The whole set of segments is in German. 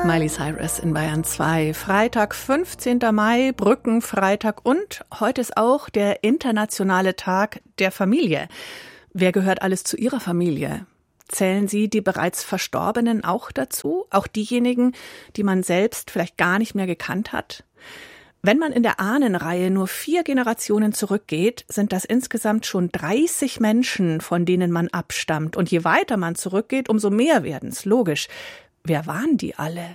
Miley Cyrus in Bayern 2. Freitag, 15. Mai, Brückenfreitag und heute ist auch der internationale Tag der Familie. Wer gehört alles zu Ihrer Familie? Zählen Sie die bereits Verstorbenen auch dazu? Auch diejenigen, die man selbst vielleicht gar nicht mehr gekannt hat? Wenn man in der Ahnenreihe nur 4 Generationen zurückgeht, sind das insgesamt schon 30 Menschen, von denen man abstammt. Und je weiter man zurückgeht, umso mehr werden's. Logisch. Wer waren die alle?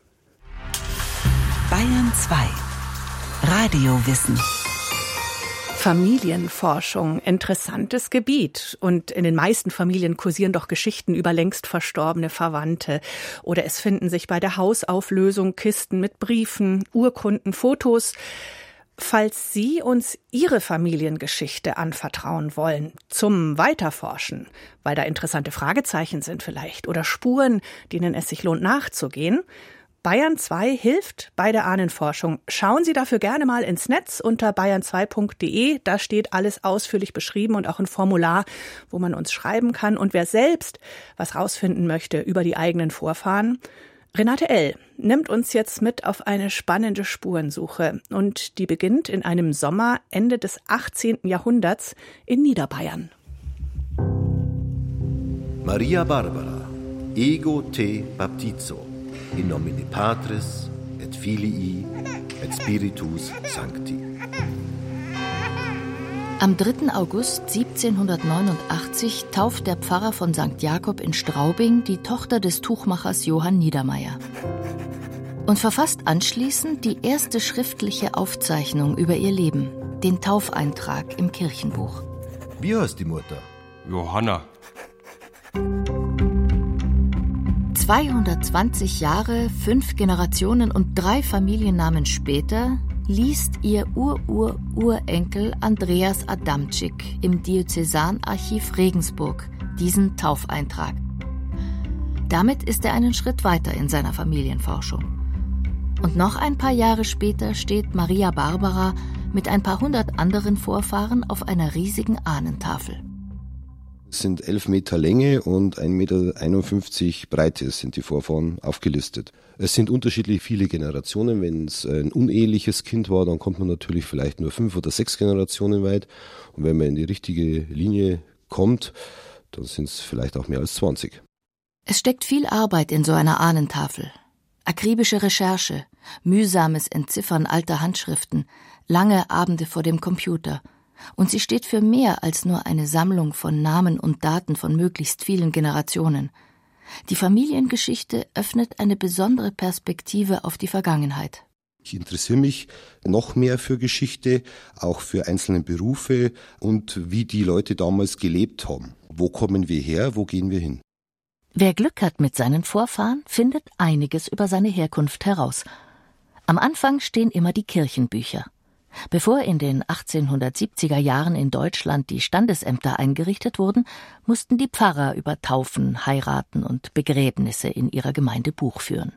Bayern 2. Radiowissen. Familienforschung, interessantes Gebiet. Und in den meisten Familien kursieren doch Geschichten über längst verstorbene Verwandte. Oder es finden sich bei der Hausauflösung Kisten mit Briefen, Urkunden, Fotos. Falls Sie uns Ihre Familiengeschichte anvertrauen wollen, zum Weiterforschen, weil da interessante Fragezeichen sind vielleicht oder Spuren, denen es sich lohnt nachzugehen, Bayern 2 hilft bei der Ahnenforschung. Schauen Sie dafür gerne mal ins Netz unter bayern2.de. Da steht alles ausführlich beschrieben und auch ein Formular, wo man uns schreiben kann. Und wer selbst was rausfinden möchte über die eigenen Vorfahren, Renate L. nimmt uns jetzt mit auf eine spannende Spurensuche. Und die beginnt in einem Sommer Ende des 18. Jahrhunderts in Niederbayern. Maria Barbara, ego te baptizo, in nomine Patris et Filii et Spiritus Sancti. Am 3. August 1789 tauft der Pfarrer von St. Jakob in Straubing die Tochter des Tuchmachers Johann Niedermeyer und verfasst anschließend die erste schriftliche Aufzeichnung über ihr Leben, den Taufeintrag im Kirchenbuch. Wie heißt die Mutter? Johanna. 220 Jahre, 5 Generationen und 3 Familiennamen später liest ihr Urenkel Andreas Adamczyk im Diözesanarchiv Regensburg diesen Taufeintrag. Damit ist er einen Schritt weiter in seiner Familienforschung. Und noch ein paar Jahre später steht Maria Barbara mit ein paar 100 anderen Vorfahren auf einer riesigen Ahnentafel. Es sind 11 Meter Länge und 1,51 Meter Breite sind die Vorfahren aufgelistet. Es sind unterschiedlich viele Generationen. Wenn es ein uneheliches Kind war, dann kommt man natürlich vielleicht nur 5 oder 6 Generationen weit. Und wenn man in die richtige Linie kommt, dann sind es vielleicht auch mehr als 20. Es steckt viel Arbeit in so einer Ahnentafel. Akribische Recherche, mühsames Entziffern alter Handschriften, lange Abende vor dem Computer. Und sie steht für mehr als nur eine Sammlung von Namen und Daten von möglichst vielen Generationen. Die Familiengeschichte öffnet eine besondere Perspektive auf die Vergangenheit. Ich interessiere mich noch mehr für Geschichte, auch für einzelne Berufe und wie die Leute damals gelebt haben. Wo kommen wir her, wo gehen wir hin? Wer Glück hat mit seinen Vorfahren, findet einiges über seine Herkunft heraus. Am Anfang stehen immer die Kirchenbücher. Bevor in den 1870er Jahren in Deutschland die Standesämter eingerichtet wurden, mussten die Pfarrer über Taufen, Heiraten und Begräbnisse in ihrer Gemeinde Buch führen.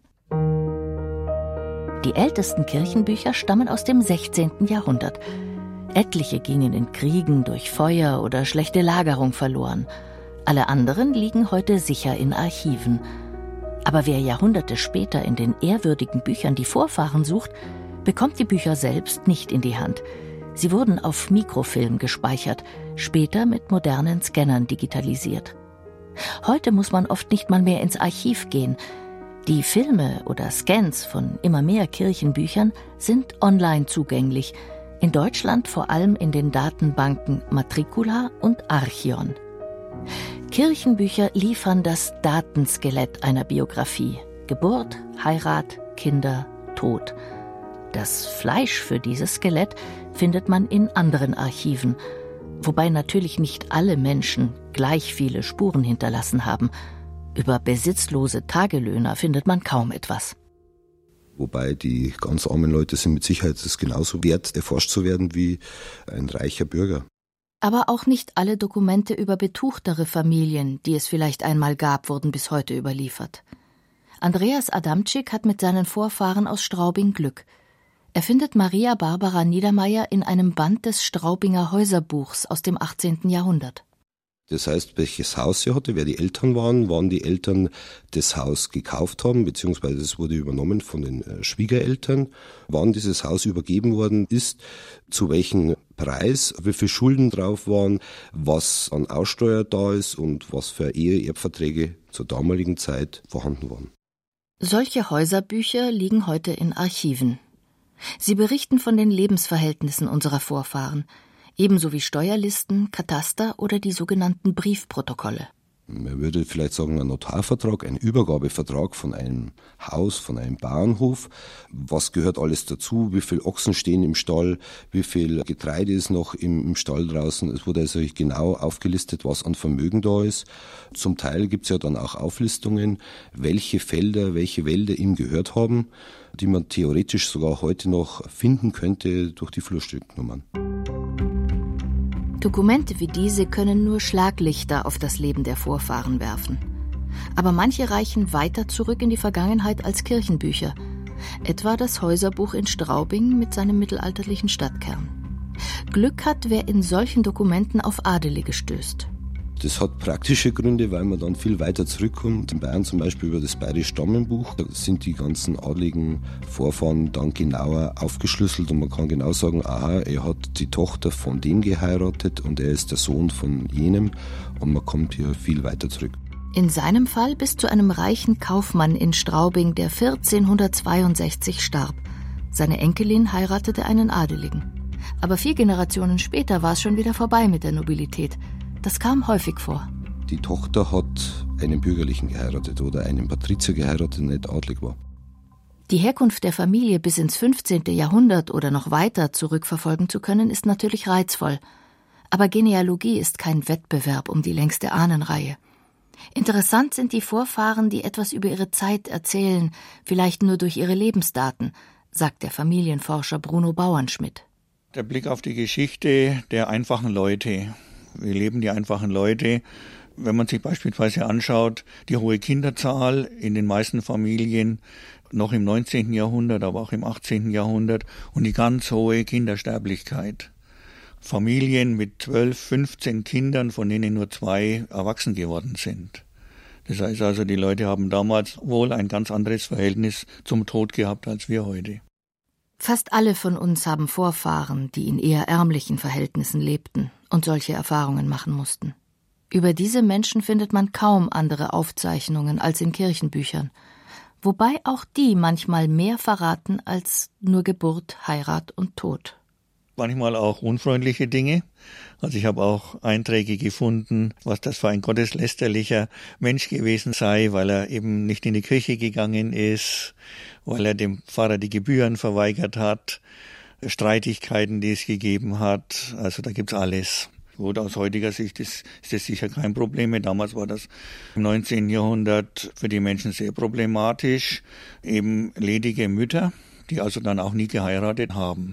Die ältesten Kirchenbücher stammen aus dem 16. Jahrhundert. Etliche gingen in Kriegen durch Feuer oder schlechte Lagerung verloren. Alle anderen liegen heute sicher in Archiven. Aber wer Jahrhunderte später in den ehrwürdigen Büchern die Vorfahren sucht, bekommt die Bücher selbst nicht in die Hand. Sie wurden auf Mikrofilm gespeichert, später mit modernen Scannern digitalisiert. Heute muss man oft nicht mal mehr ins Archiv gehen. Die Filme oder Scans von immer mehr Kirchenbüchern sind online zugänglich. In Deutschland vor allem in den Datenbanken Matricula und Archion. Kirchenbücher liefern das Datenskelett einer Biografie. Geburt, Heirat, Kinder, Tod. Das Fleisch für dieses Skelett findet man in anderen Archiven, wobei natürlich nicht alle Menschen gleich viele Spuren hinterlassen haben. Über besitzlose Tagelöhner findet man kaum etwas. Wobei die ganz armen Leute sind mit Sicherheit es genauso wert, erforscht zu werden wie ein reicher Bürger. Aber auch nicht alle Dokumente über betuchtere Familien, die es vielleicht einmal gab, wurden bis heute überliefert. Andreas Adamczyk hat mit seinen Vorfahren aus Straubing Glück. Er findet Maria Barbara Niedermeyer in einem Band des Straubinger Häuserbuchs aus dem 18. Jahrhundert. Das heißt, welches Haus sie hatte, wer die Eltern waren die Eltern das Haus gekauft haben, beziehungsweise es wurde übernommen von den Schwiegereltern, wann dieses Haus übergeben worden ist, zu welchem Preis, wie viel Schulden drauf waren, was an Aussteuer da ist und was für Ehe-Erbverträge zur damaligen Zeit vorhanden waren. Solche Häuserbücher liegen heute in Archiven. Sie berichten von den Lebensverhältnissen unserer Vorfahren, ebenso wie Steuerlisten, Kataster oder die sogenannten Briefprotokolle. Man würde vielleicht sagen, ein Notarvertrag, ein Übergabevertrag von einem Haus, von einem Bauernhof. Was gehört alles dazu? Wie viele Ochsen stehen im Stall? Wie viel Getreide ist noch im Stall draußen? Es wurde also genau aufgelistet, was an Vermögen da ist. Zum Teil gibt es ja dann auch Auflistungen, welche Felder, welche Wälder ihm gehört haben, die man theoretisch sogar heute noch finden könnte durch die Flurstücknummern. Dokumente wie diese können nur Schlaglichter auf das Leben der Vorfahren werfen. Aber manche reichen weiter zurück in die Vergangenheit als Kirchenbücher. Etwa das Häuserbuch in Straubing mit seinem mittelalterlichen Stadtkern. Glück hat, wer in solchen Dokumenten auf Adelige stößt. Das hat praktische Gründe, weil man dann viel weiter zurückkommt. In Bayern zum Beispiel über das Bayerische Stammenbuch, da sind die ganzen adligen Vorfahren dann genauer aufgeschlüsselt und man kann genau sagen, aha, er hat die Tochter von dem geheiratet und er ist der Sohn von jenem und man kommt hier viel weiter zurück. In seinem Fall bis zu einem reichen Kaufmann in Straubing, der 1462 starb. Seine Enkelin heiratete einen Adeligen. Aber 4 Generationen später war es schon wieder vorbei mit der Nobilität. Das kam häufig vor. Die Tochter hat einen Bürgerlichen geheiratet oder einen Patrizier geheiratet, der nicht adlig war. Die Herkunft der Familie bis ins 15. Jahrhundert oder noch weiter zurückverfolgen zu können, ist natürlich reizvoll. Aber Genealogie ist kein Wettbewerb um die längste Ahnenreihe. Interessant sind die Vorfahren, die etwas über ihre Zeit erzählen, vielleicht nur durch ihre Lebensdaten, sagt der Familienforscher Bruno Bauernschmidt. Der Blick auf die Geschichte der einfachen Leute. Wie leben die einfachen Leute? Wenn man sich beispielsweise anschaut, die hohe Kinderzahl in den meisten Familien noch im 19. Jahrhundert, aber auch im 18. Jahrhundert und die ganz hohe Kindersterblichkeit. Familien mit 12, 15 Kindern, von denen nur 2 erwachsen geworden sind. Das heißt also, die Leute haben damals wohl ein ganz anderes Verhältnis zum Tod gehabt als wir heute. Fast alle von uns haben Vorfahren, die in eher ärmlichen Verhältnissen lebten und solche Erfahrungen machen mussten. Über diese Menschen findet man kaum andere Aufzeichnungen als in Kirchenbüchern, wobei auch die manchmal mehr verraten als nur Geburt, Heirat und Tod. Manchmal auch unfreundliche Dinge. Also ich habe auch Einträge gefunden, was das für ein gotteslästerlicher Mensch gewesen sei, weil er eben nicht in die Kirche gegangen ist, weil er dem Pfarrer die Gebühren verweigert hat, Streitigkeiten, die es gegeben hat. Also da gibt's alles. Gut, aus heutiger Sicht ist das sicher kein Problem mehr. Damals war das im 19. Jahrhundert für die Menschen sehr problematisch. Eben ledige Mütter, die also dann auch nie geheiratet haben.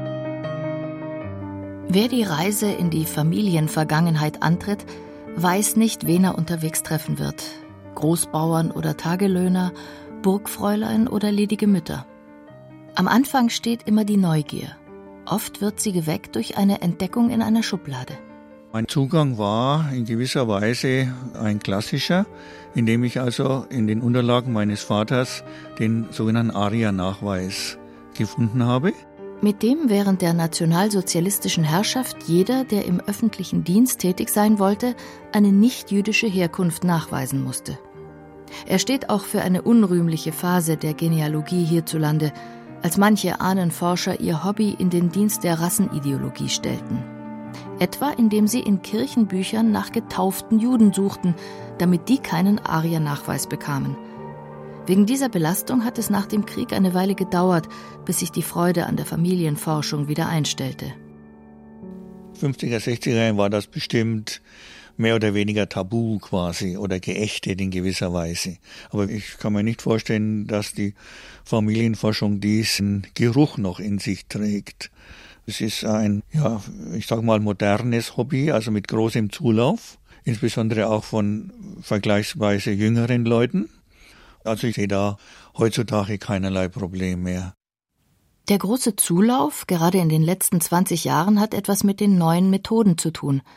Wer die Reise in die Familienvergangenheit antritt, weiß nicht, wen er unterwegs treffen wird. Großbauern oder Tagelöhner, Burgfräulein oder ledige Mütter. Am Anfang steht immer die Neugier. Oft wird sie geweckt durch eine Entdeckung in einer Schublade. Mein Zugang war in gewisser Weise ein klassischer, indem ich also in den Unterlagen meines Vaters den sogenannten ARIA-Nachweis gefunden habe. Mit dem während der nationalsozialistischen Herrschaft jeder, der im öffentlichen Dienst tätig sein wollte, eine nicht-jüdische Herkunft nachweisen musste. Er steht auch für eine unrühmliche Phase der Genealogie hierzulande, als manche Ahnenforscher ihr Hobby in den Dienst der Rassenideologie stellten. Etwa indem sie in Kirchenbüchern nach getauften Juden suchten, damit die keinen ARIA-Nachweis bekamen. Wegen dieser Belastung hat es nach dem Krieg eine Weile gedauert, bis sich die Freude an der Familienforschung wieder einstellte. 50er, 60er Jahren war das bestimmt mehr oder weniger tabu quasi oder geächtet in gewisser Weise. Aber ich kann mir nicht vorstellen, dass die Familienforschung diesen Geruch noch in sich trägt. Es ist ein, modernes Hobby, also mit großem Zulauf, insbesondere auch von vergleichsweise jüngeren Leuten. Also ich sehe da heutzutage keinerlei Problem mehr. Der große Zulauf, gerade in den letzten 20 Jahren, hat etwas mit den neuen Methoden zu tun.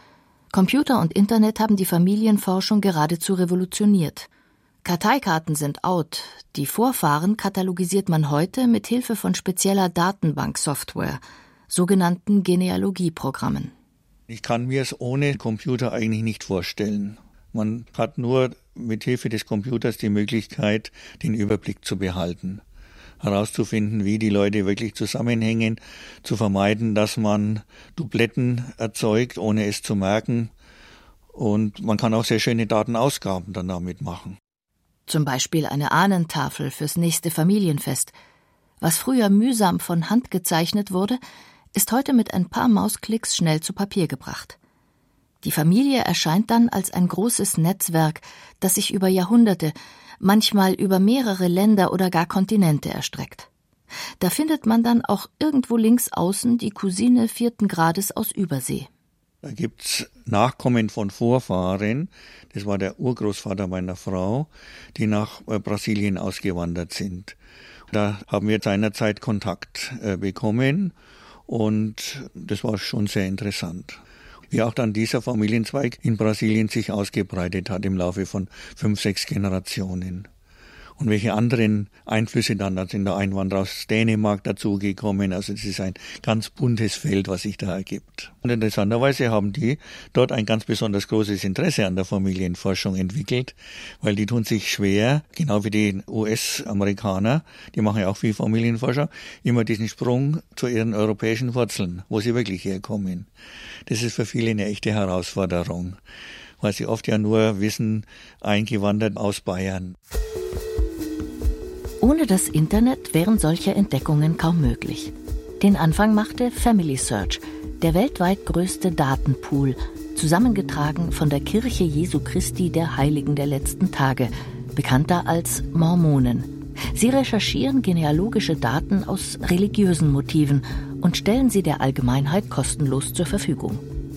Computer und Internet haben die Familienforschung geradezu revolutioniert. Karteikarten sind out. Die Vorfahren katalogisiert man heute mit Hilfe von spezieller Datenbanksoftware, sogenannten Genealogieprogrammen. Ich kann mir es ohne Computer eigentlich nicht vorstellen. Man hat nur mit Hilfe des Computers die Möglichkeit, den Überblick zu behalten, herauszufinden, wie die Leute wirklich zusammenhängen, zu vermeiden, dass man Dubletten erzeugt, ohne es zu merken. Und man kann auch sehr schöne Datenausgaben dann damit machen. Zum Beispiel eine Ahnentafel fürs nächste Familienfest. Was früher mühsam von Hand gezeichnet wurde, ist heute mit ein paar Mausklicks schnell zu Papier gebracht. Die Familie erscheint dann als ein großes Netzwerk, das sich über Jahrhunderte, manchmal über mehrere Länder oder gar Kontinente erstreckt. Da findet man dann auch irgendwo links außen die Cousine 4. Grades aus Übersee. Da gibt's Nachkommen von Vorfahren, das war der Urgroßvater meiner Frau, die nach Brasilien ausgewandert sind. Da haben wir seinerzeit Kontakt bekommen und das war schon sehr interessant. Wie auch dann dieser Familienzweig in Brasilien sich ausgebreitet hat im Laufe von 5, 6 Generationen. Und welche anderen Einflüsse dann sind der Einwanderer aus Dänemark dazugekommen. Also es ist ein ganz buntes Feld, was sich da ergibt. Und interessanterweise haben die dort ein ganz besonders großes Interesse an der Familienforschung entwickelt, weil die tun sich schwer, genau wie die US-Amerikaner, die machen ja auch viel Familienforschung, immer diesen Sprung zu ihren europäischen Wurzeln, wo sie wirklich herkommen. Das ist für viele eine echte Herausforderung, weil sie oft ja nur wissen, eingewandert aus Bayern. Ohne das Internet wären solche Entdeckungen kaum möglich. Den Anfang machte Family Search, der weltweit größte Datenpool, zusammengetragen von der Kirche Jesu Christi der Heiligen der letzten Tage, bekannter als Mormonen. Sie recherchieren genealogische Daten aus religiösen Motiven und stellen sie der Allgemeinheit kostenlos zur Verfügung.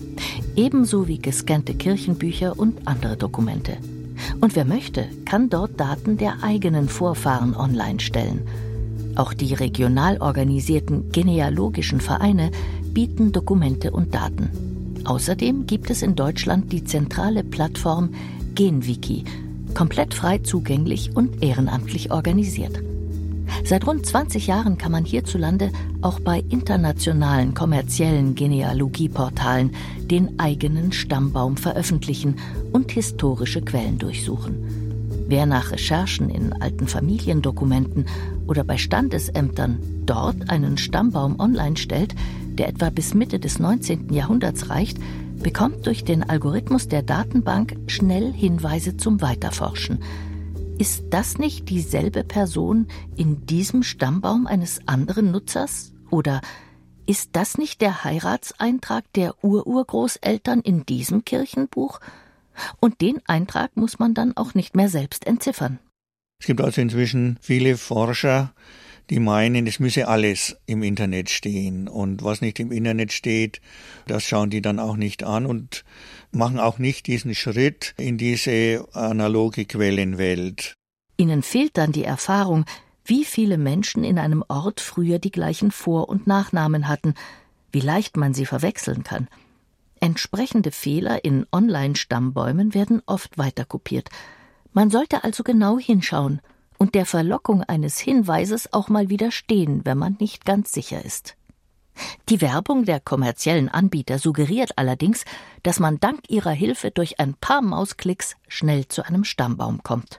Ebenso wie gescannte Kirchenbücher und andere Dokumente. Und wer möchte, kann dort Daten der eigenen Vorfahren online stellen. Auch die regional organisierten genealogischen Vereine bieten Dokumente und Daten. Außerdem gibt es in Deutschland die zentrale Plattform GenWiki, komplett frei zugänglich und ehrenamtlich organisiert. Seit rund 20 Jahren kann man hierzulande auch bei internationalen kommerziellen Genealogieportalen den eigenen Stammbaum veröffentlichen und historische Quellen durchsuchen. Wer nach Recherchen in alten Familiendokumenten oder bei Standesämtern dort einen Stammbaum online stellt, der etwa bis Mitte des 19. Jahrhunderts reicht, bekommt durch den Algorithmus der Datenbank schnell Hinweise zum Weiterforschen. Ist das nicht dieselbe Person in diesem Stammbaum eines anderen Nutzers? Oder ist das nicht der Heiratseintrag der Ururgroßeltern in diesem Kirchenbuch? Und den Eintrag muss man dann auch nicht mehr selbst entziffern. Es gibt also inzwischen viele Forscher, die meinen, es müsse alles im Internet stehen. Und was nicht im Internet steht, das schauen die dann auch nicht an und machen auch nicht diesen Schritt in diese analoge Quellenwelt. Ihnen fehlt dann die Erfahrung, wie viele Menschen in einem Ort früher die gleichen Vor- und Nachnamen hatten, wie leicht man sie verwechseln kann. Entsprechende Fehler in Online-Stammbäumen werden oft weiterkopiert. Man sollte also genau hinschauen und der Verlockung eines Hinweises auch mal widerstehen, wenn man nicht ganz sicher ist. Die Werbung der kommerziellen Anbieter suggeriert allerdings, dass man dank ihrer Hilfe durch ein paar Mausklicks schnell zu einem Stammbaum kommt.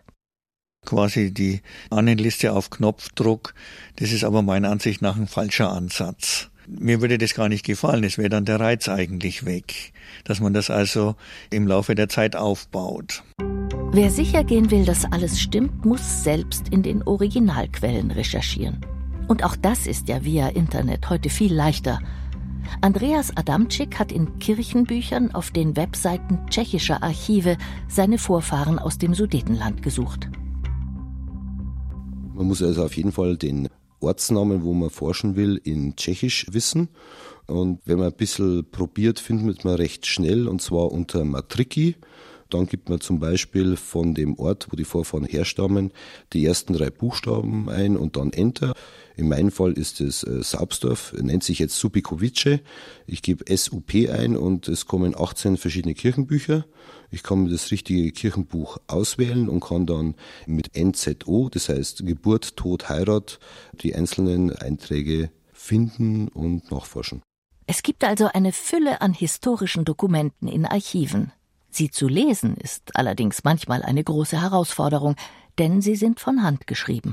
Quasi die Ahnenliste auf Knopfdruck, das ist aber meiner Ansicht nach ein falscher Ansatz. Mir würde das gar nicht gefallen, es wäre dann der Reiz eigentlich weg, dass man das also im Laufe der Zeit aufbaut. Wer sicher gehen will, dass alles stimmt, muss selbst in den Originalquellen recherchieren. Und auch das ist ja via Internet heute viel leichter. Andreas Adamczyk hat in Kirchenbüchern auf den Webseiten tschechischer Archive seine Vorfahren aus dem Sudetenland gesucht. Man muss also auf jeden Fall den Ortsnamen, wo man forschen will, in Tschechisch wissen. Und wenn man ein bisschen probiert, findet man recht schnell, und zwar unter Matriky. Dann gibt man zum Beispiel von dem Ort, wo die Vorfahren herstammen, die ersten 3 Buchstaben ein und dann Enter. In meinem Fall ist es Saubsdorf, nennt sich jetzt Subikovice. Ich gebe SUP ein und es kommen 18 verschiedene Kirchenbücher. Ich kann mir das richtige Kirchenbuch auswählen und kann dann mit NZO, das heißt Geburt, Tod, Heirat, die einzelnen Einträge finden und nachforschen. Es gibt also eine Fülle an historischen Dokumenten in Archiven. Sie zu lesen ist allerdings manchmal eine große Herausforderung, denn sie sind von Hand geschrieben.